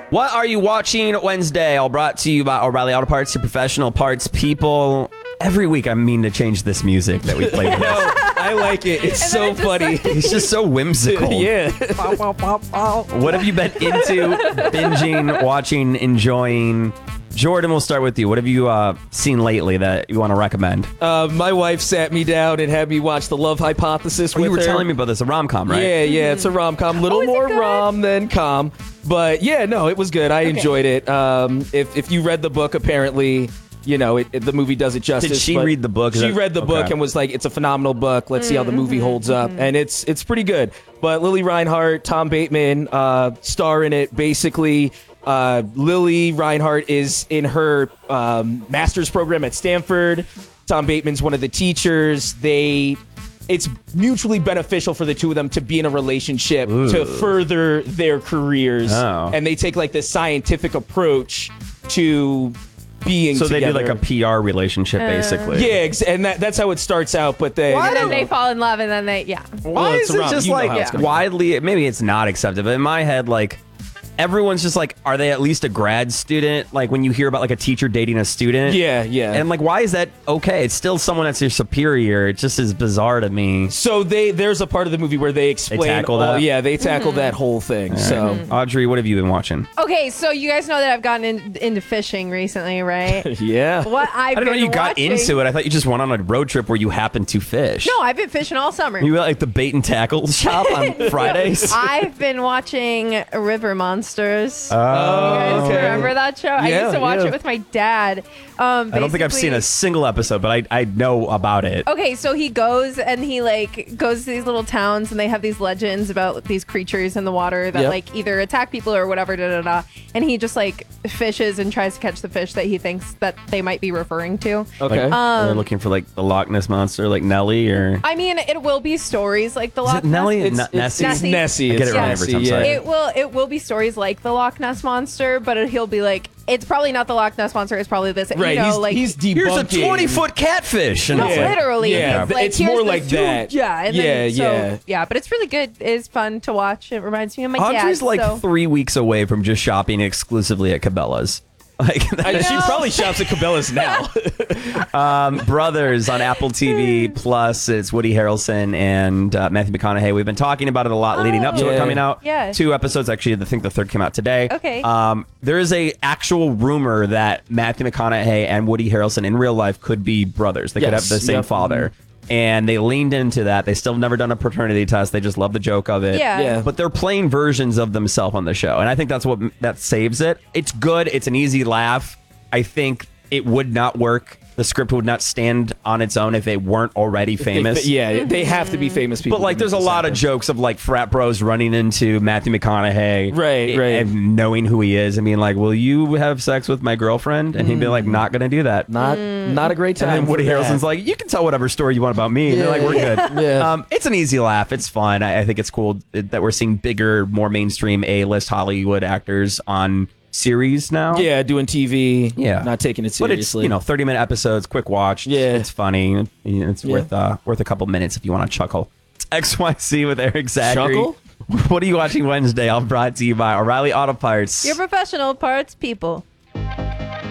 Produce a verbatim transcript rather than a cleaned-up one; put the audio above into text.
What are you watching Wednesday? All brought to you by O'Reilly Auto Parts, your professional parts people. Every week I mean to change this music that we play. No, I like it. It's so just funny. It's just so whimsical. Yeah. What have you been into, binging, watching, enjoying? Jordan, we'll start with you. What have you uh, seen lately that you want to recommend? Uh, my wife sat me down and had me watch The Love Hypothesis Oh, with you were her. telling me about this, a rom-com, right? Yeah, yeah, it's a rom-com. Little Oh, is it more good? rom than com. But yeah, no, it was good. I enjoyed it. Um, if, if you read the book, apparently, you know, it, it, the movie does it justice. Did she but read the book? Is She that- read the book okay. and was like, it's a phenomenal book. Let's see how the movie holds up. And it's it's pretty good. But Lily Reinhart, Tom Bateman uh, star in it. Basically, uh, Lily Reinhart is in her um, master's program at Stanford. Tom Bateman's one of the teachers. They... It's mutually beneficial for the two of them to be in a relationship Ooh. to further their careers. Oh. And they take like this scientific approach to being So they together. do like a P R relationship, basically. Yeah, ex- and that, that's how it starts out. But then, And then they fall in love, and then they, yeah. Why Well, it's is it around- just you know like how it's gonna go. widely? Maybe it's not accepted, but in my head, like everyone's just like, are they at least a grad student? Like when you hear about like a teacher dating a student, yeah, yeah. And like, why is that okay? It's still someone that's your superior. It just is bizarre to me. so they there's a part of the movie where they explain. tackle all- that? Yeah, they tackle that whole thing. So Audrey, what have you been watching? Okay, so you guys know that I've gotten in, into fishing recently, right? yeah. What I've I didn't know been you got watching- into it. I thought you just went on a road trip where you happened to fish. No, I've been fishing all summer. You were at, like the bait and tackle shop on Fridays. I've been watching River Monsters. Oh, You guys okay. remember that show? I Yeah, used to watch yeah. it with my dad. Um, I don't think I've basically- seen a single episode, but I I know about it. Okay, so he goes and he like goes to these little towns and they have these legends about these creatures in the water that Yep. like either attack people or whatever, da da da. And he just like fishes and tries to catch the fish that he thinks that they might be referring to. Okay. Like, they're looking for like the Loch Ness monster, like Nelly, or I mean, it will be stories like the is Loch it Nelly? Ness. it's, N- it's, Nessie? it's Nessie. I get it It's wrong Nessie, every time, yeah. sorry. It will it will be stories like the Loch Ness monster, but it, he'll be like, it's probably not the Loch Ness monster. It's probably this. Right. You know, he's, like he's debunking. Here's a twenty foot catfish. And No, it's like- literally. Yeah, It's, like, it's here's more this like huge- that. Yeah, and Yeah, then, so, yeah. yeah. But it's really good. It's fun to watch. It reminds me of my Audrey's dad. like so. three weeks away from just shopping exclusively at Cabela's. Like I, she No. probably shops at Cabela's now. um, Brothers on Apple T V Plus. It's Woody Harrelson and uh, Matthew McConaughey. We've been talking about it a lot leading up to Oh. it Yeah. coming out. Yeah. Two episodes actually. I think the third came out today. Okay. Um, there is a actual rumor that Matthew McConaughey and Woody Harrelson in real life could be brothers. They could Yes. have the same Yep. father. And they leaned into that. They still have never done a paternity test. They just love the joke of it. Yeah. Yeah. But they're playing versions of themselves on the show. And I think that's what that saves it. It's good. It's an easy laugh. I think it would not work. The script would not stand on its own if they weren't already famous. yeah, they have to be famous people. But like, to there's a make this lot of happen. jokes of like frat bros running into Matthew McConaughey, Right, a- right. and knowing who he is and being like, "Will you have sex with my girlfriend?" And he'd be like, "Not gonna do that." Not not a great time. And then Woody for that. Harrelson's like, "You can tell whatever story you want about me." And they're like, "We're good." Yeah. Um, it's an easy laugh. It's fun. I, I think it's cool that we're seeing bigger, more mainstream A-list Hollywood actors on series now. yeah, doing T V. Yeah. not taking it But it's, seriously. you know, thirty minute episodes, quick watch. It's- Yeah. It's funny. It's Yeah. worth uh, worth a couple minutes if you want to chuckle. It's X Y Z with Eric Zachary. Chuckle? What are you watching Wednesday? All brought to you by O'Reilly Auto Parts. Your professional parts people.